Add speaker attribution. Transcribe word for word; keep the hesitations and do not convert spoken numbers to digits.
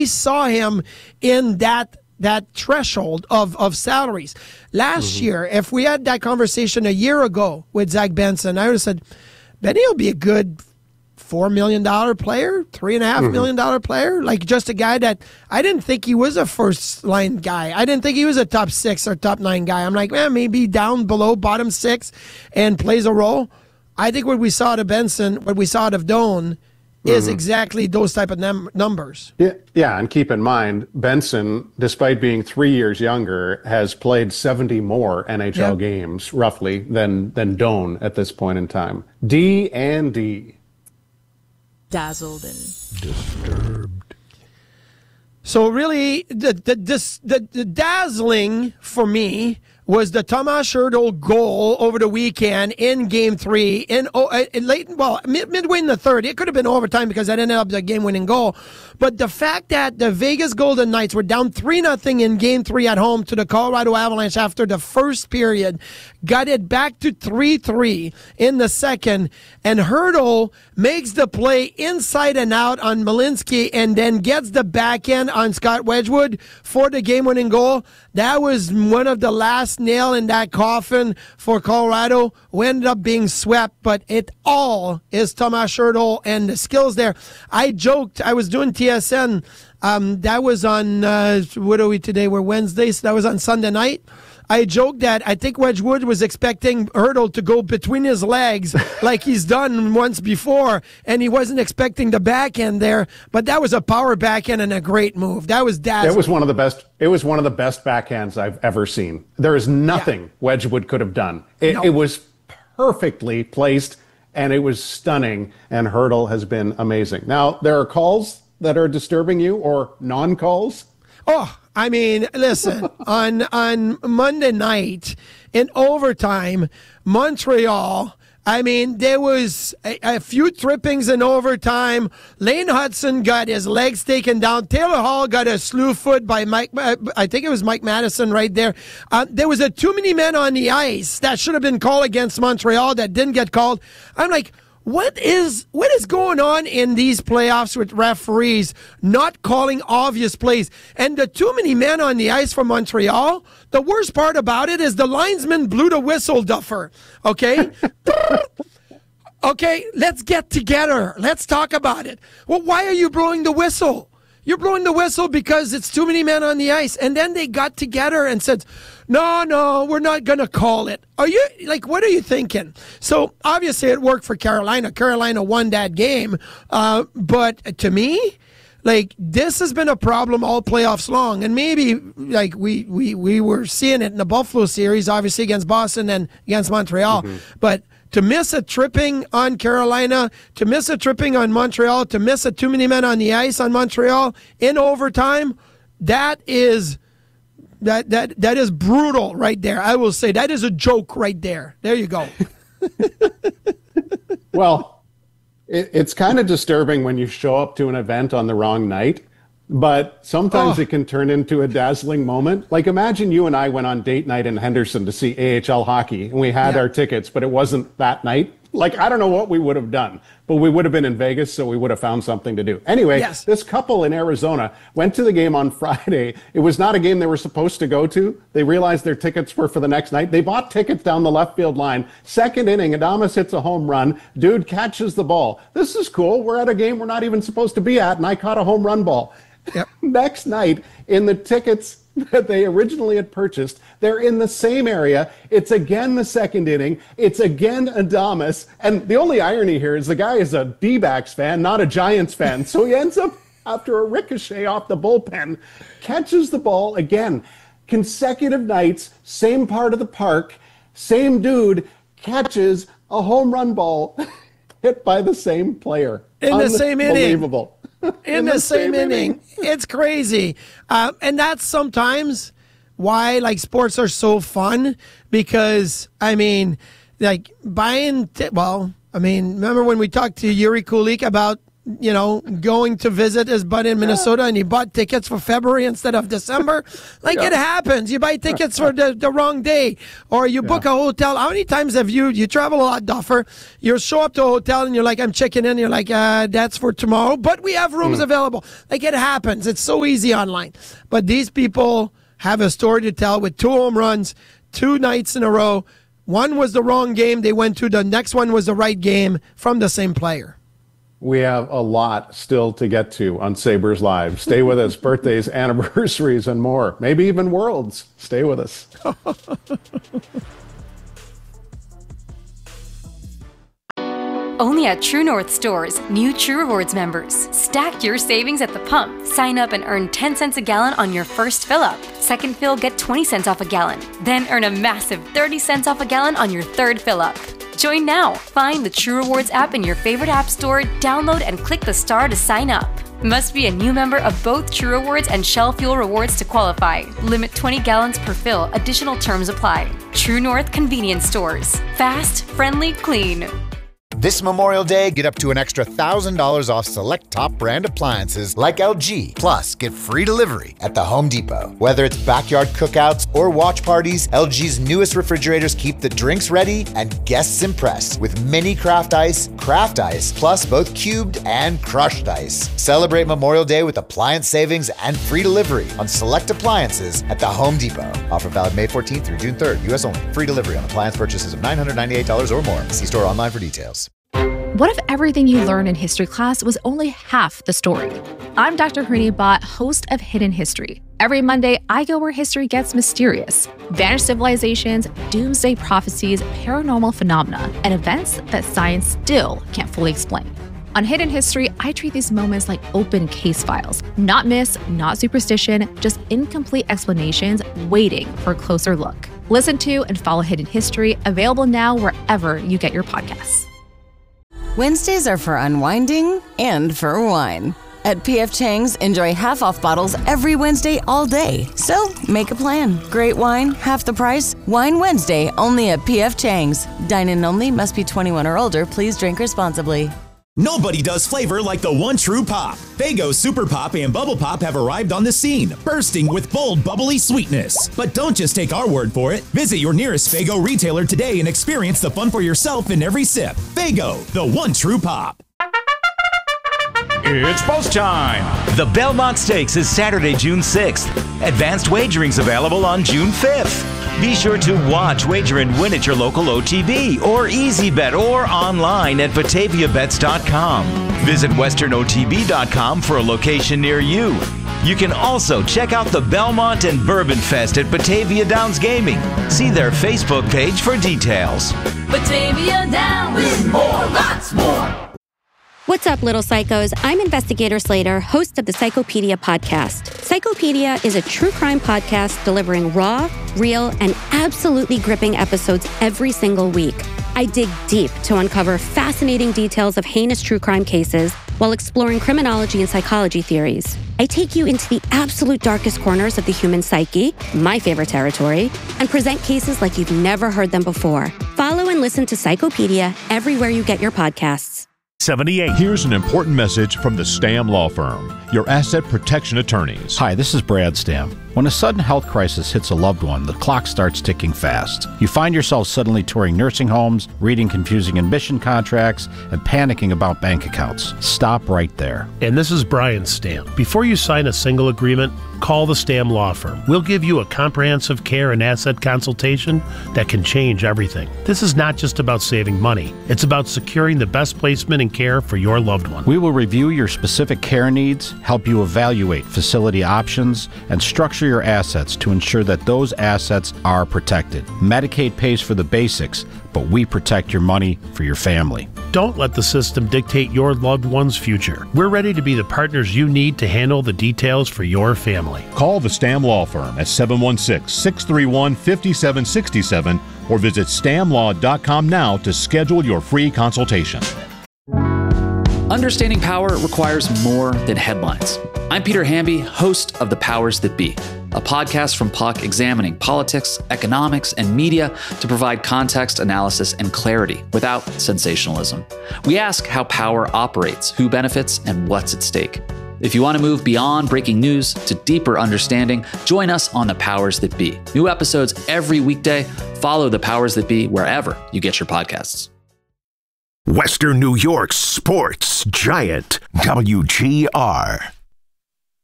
Speaker 1: saw him in that that threshold of, of salaries. Last mm-hmm. year, if we had that conversation a year ago with Zach Benson, I would have said, Benny will be a good four million dollars player, three point five million dollars mm-hmm. player, like just a guy that I didn't think he was a first-line guy. I didn't think he was a top six or top nine guy. I'm like, man, maybe down below bottom six and plays a role. I think what we saw out of Benson, what we saw out of Doan, is mm-hmm. exactly those type of num- numbers.
Speaker 2: Yeah, yeah, and keep in mind, Benson, despite being three years younger, has played seventy more N H L yep. games, roughly, than than Doan at this point in time. D and D.
Speaker 3: Dazzled and
Speaker 1: disturbed. So really, the the, this, the the dazzling for me was the Tomas Hertl goal over the weekend in Game Three in, uh, in late, well, mid, midway in the third. It could have been overtime because that ended up the game-winning goal. But the fact that the Vegas Golden Knights were down three nothing in Game Three at home to the Colorado Avalanche after the first period, got it back to three three in the second, and Hertl makes the play inside and out on Malinsky and then gets the backhand on Scott Wedgwood for the game-winning goal. That was one of the last nail in that coffin for Colorado, who ended up being swept, but it all is Tomas Hertl and the skills there. I joked, I was doing T S N, um, that was on, uh, what are we today, we're Wednesday, so that was on Sunday night. I joked that I think Wedgwood was expecting Hertl to go between his legs like he's done once before, and he wasn't expecting the backhand there, but that was a power backhand and a great move. That was dazzling.
Speaker 2: It was one of the best, it was one of the best backhands I've ever seen. There is nothing yeah. Wedgwood could have done. It, no. it was perfectly placed, and it was stunning, and Hertl has been amazing. Now, there are calls that are disturbing you, or non-calls?
Speaker 1: Oh, I mean, listen, on on Monday night in overtime, Montreal, I mean, there was a, a few trippings in overtime. Lane Hudson got his legs taken down. Taylor Hall got a slew foot by Mike, I think it was Mike Madison right there. Uh, there was a too many men on the ice that should have been called against Montreal that didn't get called. I'm like, What is what is going on in these playoffs with referees not calling obvious plays? And the too many men on the ice for Montreal, the worst part about it is the linesman blew the whistle, Duffer. Okay? Okay, let's get together. Let's talk about it. Well, why are you blowing the whistle? You're blowing the whistle because it's too many men on the ice. And then they got together and said, no, no, we're not going to call it. Are you, like, what are you thinking? So, obviously, it worked for Carolina. Carolina won that game. Uh, but to me, like, this has been a problem all playoffs long. And maybe, like, we, we, we were seeing it in the Buffalo series, obviously, against Boston and against Montreal. Mm-hmm. But to miss a tripping on Carolina, to miss a tripping on Montreal, to miss a too many men on the ice on Montreal in overtime, that is that that that is brutal right there. I will say that is a joke right there. There you go.
Speaker 2: Well, it, it's kind of disturbing when you show up to an event on the wrong night, but sometimes oh. it can turn into a dazzling moment. Like, imagine you and I went on date night in Henderson to see A H L hockey, and we had yeah. our tickets, but it wasn't that night. Like, I don't know what we would have done, but we would have been in Vegas, so we would have found something to do. Anyway, yes. This couple in Arizona went to the game on Friday. It was not a game they were supposed to go to. They realized their tickets were for the next night. They bought tickets down the left field line. Second inning, Adames hits a home run. Dude catches the ball. This is cool. We're at a game we're not even supposed to be at, and I caught a home run ball. Yep. Next night, in the tickets that they originally had purchased, they're in the same area. It's again the second inning. It's again Adames. And the only irony here is the guy is a D-backs fan, not a Giants fan. So he ends up, after a ricochet off the bullpen, catches the ball again. Consecutive nights, same part of the park, same dude catches a home run ball hit by the same player.
Speaker 1: In the same inning.
Speaker 2: Unbelievable.
Speaker 1: In, in the, the same, same inning. inning. It's crazy. Uh, and that's sometimes why, like, sports are so fun, because, I mean, like, buying, t- well, I mean, remember when we talked to Yuri Kulik about you know, going to visit his buddy in Minnesota, and he bought tickets for February instead of December. Like, yeah. It happens. You buy tickets for the, the wrong day, or you book yeah. a hotel. How many times have you, you travel a lot, Duffer, you show up to a hotel and you're like, I'm checking in. You're like, uh, that's for tomorrow, but we have rooms mm. available. Like, it happens. It's so easy online. But these people have a story to tell with two home runs, two nights in a row. One was the wrong game they went to. The next one was the right game from the same player.
Speaker 2: We have a lot still to get to on Sabres Live. Stay with us. Birthdays, anniversaries, and more. Maybe even worlds. Stay with us.
Speaker 4: Only at True North stores, new True Rewards members. Stack your savings at the pump. Sign up and earn ten cents a gallon on your first fill-up. Second fill, get twenty cents off a gallon. Then earn a massive thirty cents off a gallon on your third fill-up. Join now. Find the True Rewards app in your favorite app store, download and click the star to sign up. Must be a new member of both True Rewards and Shell Fuel Rewards to qualify. Limit twenty gallons per fill. Additional terms apply. True North Convenience Stores. Fast, friendly, clean.
Speaker 5: This Memorial Day, get up to an extra one thousand dollars off select top brand appliances like L G. Plus, get free delivery at the Home Depot. Whether it's backyard cookouts or watch parties, L G's newest refrigerators keep the drinks ready and guests impressed with mini craft ice, craft ice, plus both cubed and crushed ice. Celebrate Memorial Day with appliance savings and free delivery on select appliances at the Home Depot. Offer valid May fourteenth through June third, U S only. Free delivery on appliance purchases of nine hundred ninety-eight dollars or more. See store online for details.
Speaker 6: What if everything you learned in history class was only half the story? I'm Doctor Harini Bhatt, host of Hidden History. Every Monday, I go where history gets mysterious. Vanished civilizations, doomsday prophecies, paranormal phenomena, and events that science still can't fully explain. On Hidden History, I treat these moments like open case files. Not myths, not superstition, just incomplete explanations waiting for a closer look. Listen to and follow Hidden History, available now wherever you get your podcasts.
Speaker 7: Wednesdays are for unwinding and for wine. At P F Chang's, enjoy half-off bottles every Wednesday all day. So, make a plan. Great wine, half the price. Wine Wednesday, only at P F Chang's. Dine-in only, must be twenty-one or older. Please drink responsibly.
Speaker 8: Nobody does flavor like the One True Pop. Faygo Super Pop and Bubble Pop have arrived on the scene, bursting with bold, bubbly sweetness. But don't just take our word for it. Visit your nearest Faygo retailer today and experience the fun for yourself in every sip. Faygo, the One True Pop.
Speaker 9: It's post time. The Belmont Stakes is Saturday, June sixth. Advanced wagering's available on June fifth. Be sure to watch, wager, and win at your local O T B or EasyBet or online at Batavia Bets dot com. Visit Western O T B dot com for a location near you. You can also check out the Belmont and Bourbon Fest at Batavia Downs Gaming. See their Facebook page for details.
Speaker 10: Batavia Downs. Win more, lots more.
Speaker 11: What's up, little psychos? I'm Investigator Slater, host of the Psychopedia podcast. Psychopedia is a true crime podcast delivering raw, real, and absolutely gripping episodes every single week. I dig deep to uncover fascinating details of heinous true crime cases while exploring criminology and psychology theories. I take you into the absolute darkest corners of the human psyche, my favorite territory, and present cases like you've never heard them before. Follow and listen to Psychopedia everywhere you get your podcasts.
Speaker 12: seventy-eight. Here's an important message from the Stam Law Firm, your asset protection attorneys.
Speaker 13: Hi, this is Brad Stam. When a sudden health crisis hits a loved one, the clock starts ticking fast. You find yourself suddenly touring nursing homes, reading confusing admission contracts, and panicking about bank accounts. Stop right there.
Speaker 14: And this is Brian Stam. Before you sign a single agreement, call the Stam Law Firm. We'll give you a comprehensive care and asset consultation that can change everything. This is not just about saving money. It's about securing the best placement and care for your loved one.
Speaker 13: We will review your specific care needs, help you evaluate facility options, and structure your assets to ensure that those assets are protected. Medicaid pays for the basics, but we protect your money for your family.
Speaker 14: Don't let the system dictate your loved one's future. We're ready to be the partners you need to handle the details for your family.
Speaker 12: Call the Stam Law Firm at seven one six, six three one, five seven six seven or visit stam law dot com now to schedule your free consultation.
Speaker 15: Understanding power requires more than headlines. I'm Peter Hamby, host of The Powers That Be. a podcast from Puck examining politics, economics, and media to provide context, analysis, and clarity without sensationalism. We ask how power operates, who benefits, and what's at stake. If you want to move beyond breaking news to deeper understanding, join us on The Powers That Be. New episodes every weekday. Follow The Powers That Be wherever you get your podcasts.
Speaker 16: Western New York's sports giant, W G R.